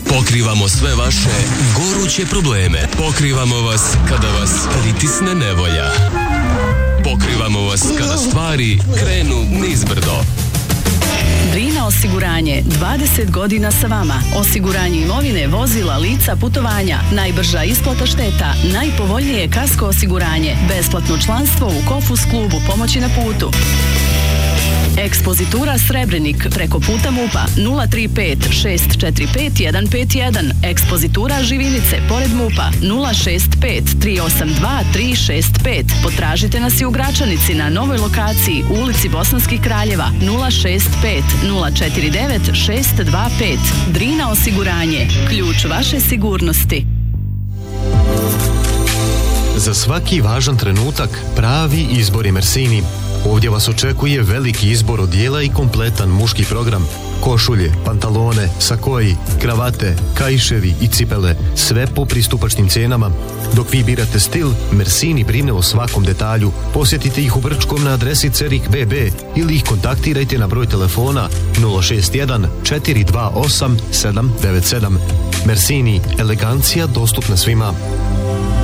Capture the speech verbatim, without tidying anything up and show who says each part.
Speaker 1: Pokrivamo sve vaše goruće probleme. Pokrivamo vas kada vas pritisne nevolja. Pokrivamo vas kada stvari krenu nizbrdo.
Speaker 2: Drina osiguranje, dvadeset godina sa vama. Osiguranje imovine, vozila, lica, putovanja, najbrža isplata šteta, najpovoljnije kasko osiguranje, besplatno članstvo u Kofus klubu pomoći na putu. Ekspozitura Srebrenik preko puta MUP-a nula tri pet šest četiri pet jedan pet jedan. Ekspozitura Živinice pored MUP-a nula šest pet tri osam dva tri šest pet. Potražite nas i u Gračanici na novoj lokaciji u ulici Bosanskih Kraljeva nula šest pet nula četiri devet šest dva pet. Drina osiguranje, ključ vaše sigurnosti.
Speaker 3: Za svaki važan trenutak pravi izbor je Mersini. Ovdje vas očekuje veliki izbor odijela i kompletan muški program. Košulje, pantalone, sakoji, kravate, kaiševi i cipele, sve po pristupačnim cijenama. Dok vi birate stil, Mersini brine o svakom detalju. Posjetite ih u Brčkom na adresi Cerik B B ili ih kontaktirajte na broj telefona nula šest jedan četiri dva osam sedam devet sedam. Mersini, elegancija dostupna svima.